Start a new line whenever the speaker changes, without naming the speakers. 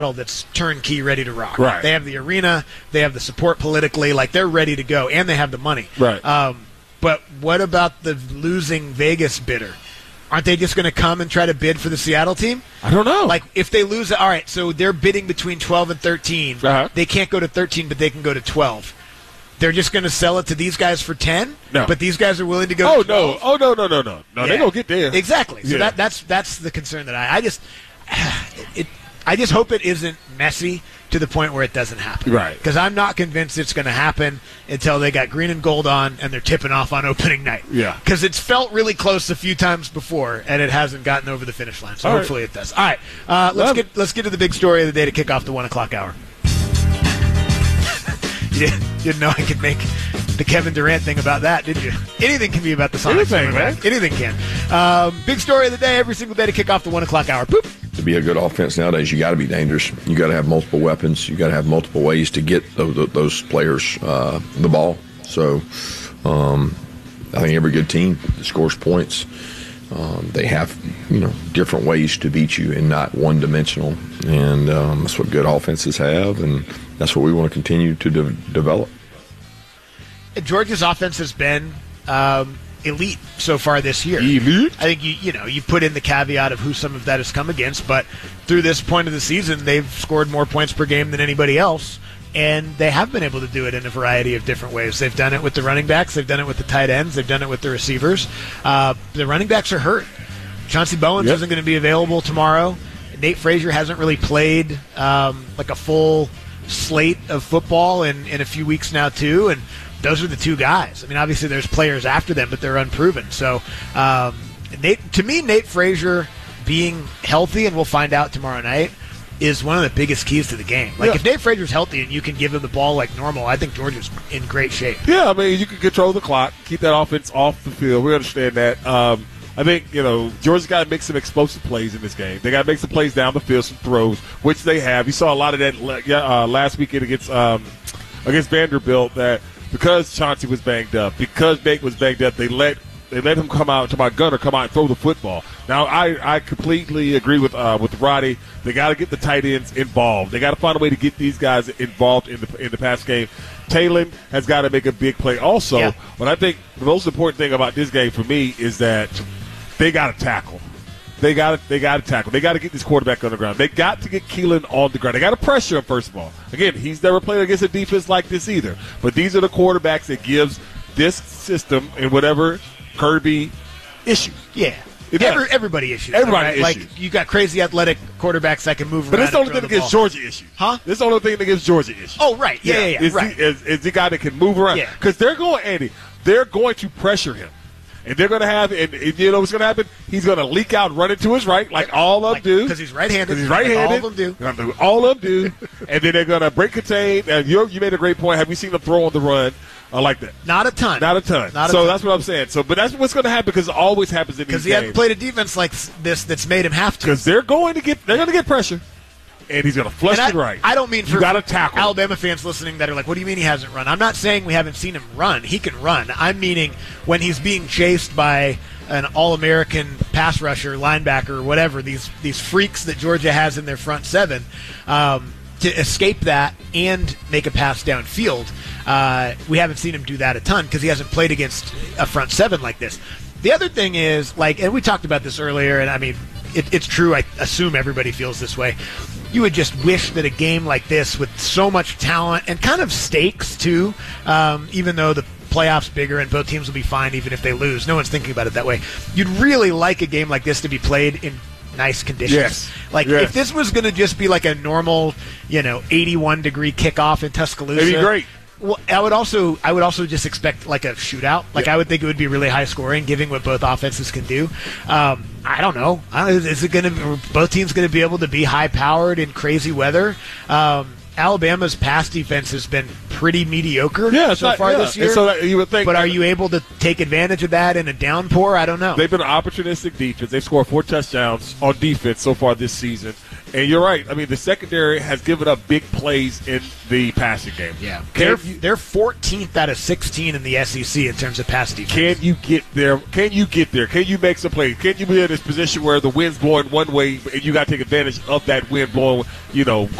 that's turnkey, ready to rock.
Right.
They have the arena, they have the support politically, like they're ready to go, and they have the money.
Right.
But what about the losing Vegas bidder? Aren't they just going to come and try to bid for the Seattle team?
I don't know.
Like, if they lose, all right, so they're bidding between 12 and 13.
Uh-huh.
They can't go to 13, but they can go to 12. They're just going to sell it to these guys for 10?
No.
But these guys are willing to go to 12?
No, no, yeah. They're going to get there.
Exactly. So
Yeah.
that's the concern that I just hope it isn't messy to the point where it doesn't happen.
Right.
Because I'm not convinced it's going to happen until they got green and gold on and they're tipping off on opening night.
Yeah.
Because it's felt really close a few times before and it hasn't gotten over the finish line. So
All
hopefully it does. All right. Let's get to the big story of the day to kick off the 1 o'clock hour. You didn't know I could make the Kevin Durant thing about that, did you? Anything can be about the Sonics.
Anything, man.
Anything can. Big story of the day every single day to kick off the 1 o'clock hour. Boop.
To be a good offense nowadays, you got to be dangerous. You got to have multiple weapons. You got to have multiple ways to get those players the ball. So, I think every good team that scores points, they have different ways to beat you and not one-dimensional. And that's what good offenses have, and that's what we want to continue to develop.
Georgia's offense has been elite so far this year.
Elite?
I think you put in the caveat of who some of that has come against, but through this point of the season, they've scored more points per game than anybody else, and they have been able to do it in a variety of different ways. They've done it with the running backs, they've done it with the tight ends, they've done it with the receivers. The running backs are hurt. Chauncey Bowens isn't going to be available tomorrow. Nate Frazier hasn't really played like a full slate of football in a few weeks now too, and those are the two guys. I mean, obviously there's players after them, but they're unproven. So, Nate Frazier being healthy, and we'll find out tomorrow night, is one of the biggest keys to the game. Like, if Nate Frazier's healthy and you can give him the ball like normal, I think Georgia's in great shape.
Yeah, I mean, you can control the clock, keep that offense off the field. We understand that. I think, Georgia's got to make some explosive plays in this game. They got to make some plays down the field, some throws, which they have. You saw a lot of that last weekend against Vanderbilt, that because Chauncey was banged up, because Bake was banged up, they let him come out and throw the football. Now, I completely agree with Roddy. They got to get the tight ends involved. They got to find a way to get these guys involved in the pass game. Talon has got to make a big play also. But I think the most important thing about this game for me is that they got to tackle. They got to tackle. They got to get this quarterback on the ground. They got to get Keelan on the ground. They got to pressure him, first of all. Again, he's never played against a defense like this either. But these are the quarterbacks that gives this system and whatever Kirby issues.
Yeah. Everybody issues.
Everybody issues.
Like, you got crazy athletic quarterbacks that can move around.
But it's the only thing that gives Georgia issues.
Huh?
This is the only thing that gives Georgia issues.
Oh, right. Yeah. Right.
Is the guy that can move around.
Yeah.
Because they're going to pressure him. And they're going to have, and you know what's going to happen? He's going to leak out and run into his right, like all of them do.
Because he's right-handed.
Like
all of them do.
All of them do. And then they're going to break contain. And you made a great point. Have you seen them throw on the run like that?
Not a ton.
So that's what I'm saying. But that's what's going to happen, because it always happens in these games.
Because he hasn't played a defense like this that's made him have to.
Because they're going to get pressure. And he's going to flush it right.
I don't mean for
gotta tackle
Alabama fans listening that are like, what do you mean he hasn't run? I'm not saying we haven't seen him run. He can run. I'm meaning when he's being chased by an all-American pass rusher, linebacker, or whatever, these freaks that Georgia has in their front seven, to escape that and make a pass downfield. We haven't seen him do that a ton because he hasn't played against a front seven like this. The other thing is, and we talked about this earlier, and I mean, it's true. I assume everybody feels this way. You would just wish that a game like this, with so much talent and kind of stakes too, even though the playoffs bigger and both teams will be fine even if they lose. No one's thinking about it that way. You'd really like a game like this to be played in nice conditions.
Yes.
If this was going to just be like a normal, 81-degree kickoff in Tuscaloosa,
it'd be great.
Well, I would also just expect like a shootout. I would think it would be really high scoring, given what both offenses can do. I don't know. Is it going to both teams going to be able to be high powered in crazy weather? Alabama's pass defense has been pretty mediocre so far this year.
And so you would think,
but are you able to take advantage of that in a downpour? I don't know.
They've been an opportunistic defense. They've scored 4 touchdowns on defense so far this season. And you're right. I mean, the secondary has given up big plays in the passing game.
Yeah. They're 14th out of 16 in the SEC in terms of pass defense.
Can you get there? Can you make some plays? Can you be in this position where the wind's blowing one way and you got to take advantage of that wind blowing,